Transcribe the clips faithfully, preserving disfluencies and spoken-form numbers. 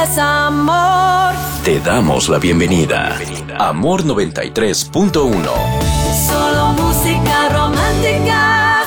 es amor. Te damos la bienvenida. Amor noventa y tres punto uno. Solo música romántica.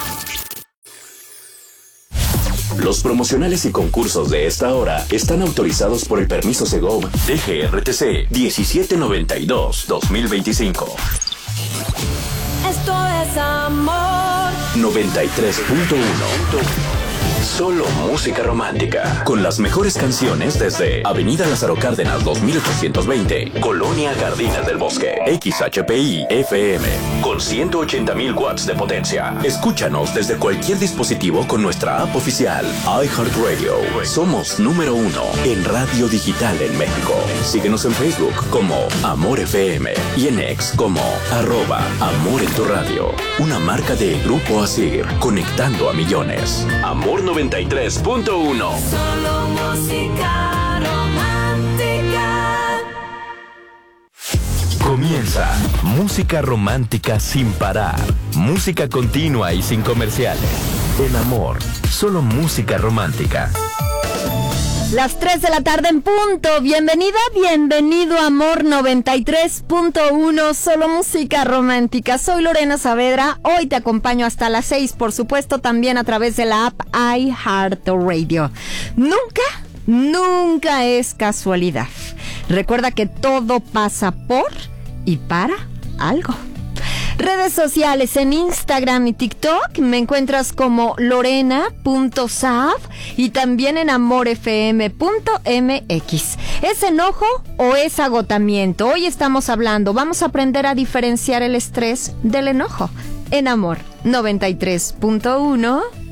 Los promocionales y concursos de esta hora están autorizados por el permiso Segov D G R T C diecisiete noventa y dos dos mil veinticinco. Esto es amor. noventa y tres punto uno. Solo música romántica. Con las mejores canciones desde Avenida Lázaro Cárdenas dos mil ochocientos veinte, Colonia Jardines del Bosque, X H P I F M, con ciento ochenta mil watts de potencia. Escúchanos desde cualquier dispositivo con nuestra app oficial, iHeartRadio. Somos número uno en radio digital en México. Síguenos en Facebook como Amor F M y en X como arroba Amor en tu radio. Una marca de Grupo Asir, conectando a millones. Amor noventa y tres punto uno. Solo música romántica. Comienza Música Romántica sin parar. Música continua y sin comerciales. En Amor, solo música romántica. Las tres de la tarde en punto. Bienvenida, bienvenido a Amor noventa y tres punto uno, solo música romántica. Soy Lorena Saavedra. Hoy te acompaño hasta las seis, por supuesto, también a través de la app iHeartRadio. Nunca, nunca es casualidad. Recuerda que todo pasa por y para algo. Redes sociales en Instagram y TikTok me encuentras como lorena punto saab y también en amor f m punto m x. ¿Es enojo o es agotamiento? Hoy estamos hablando, vamos a aprender a diferenciar el estrés del enojo. En Amor noventa y tres punto uno.